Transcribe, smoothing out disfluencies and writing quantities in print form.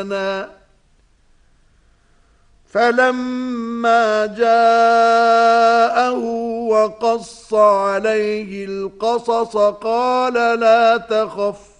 فلما جاءه وقص عليه القصص قال لا تخف